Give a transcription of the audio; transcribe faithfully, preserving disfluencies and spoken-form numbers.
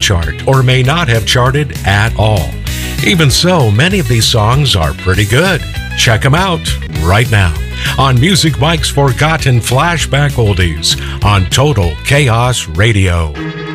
chart or may not have charted at all. Even so, many of these songs are pretty good. Check them out right now on Music Mike's Forgotten Flashback Oldies on Total Chaos Radio.